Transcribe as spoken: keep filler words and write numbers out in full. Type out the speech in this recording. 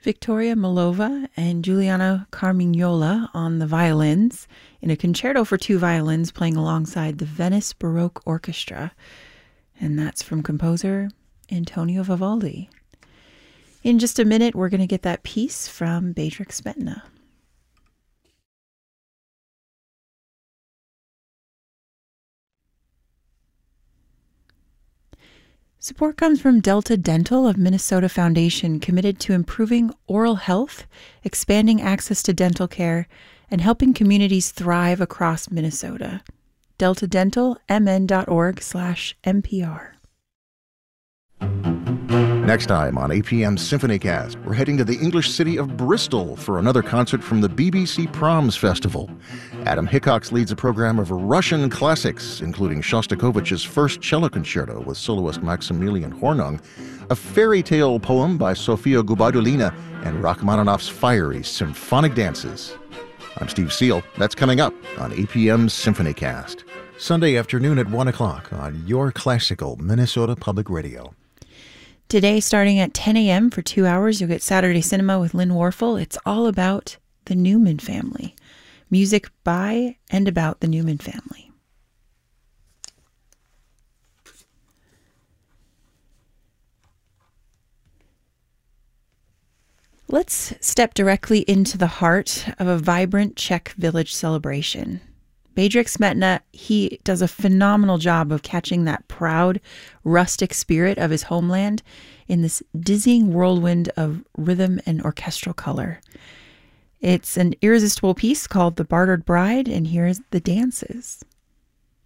Victoria Malova and Giuliano Carmignola on the violins in a concerto for two violins playing alongside the Venice Baroque Orchestra. And that's from composer Antonio Vivaldi. In just a minute, we're going to get that piece from Bedřich Smetana. Support comes from Delta Dental of Minnesota Foundation, committed to improving oral health, expanding access to dental care, and helping communities thrive across Minnesota. delta dental m n dot org slash M P R. Next time on A P M SymphonyCast, we're heading to the English city of Bristol for another concert from the B B C Proms Festival. Adam Hickox leads a program of Russian classics, including Shostakovich's first cello concerto with soloist Maximilian Hornung, a fairy tale poem by Sofia Gubadulina, and Rachmaninoff's fiery symphonic dances. I'm Steve Seal. That's coming up on A P M SymphonyCast. Sunday afternoon at one o'clock on your classical Minnesota Public Radio. Today, starting at ten a.m. for two hours, you'll get Saturday Cinema with Lynn Warfel. It's all about the Newman family. Music by and about the Newman family. Let's step directly into the heart of a vibrant Czech village celebration. Bedřich Smetana, he does a phenomenal job of catching that proud, rustic spirit of his homeland in this dizzying whirlwind of rhythm and orchestral color. It's an irresistible piece called The Bartered Bride, and here's the dances.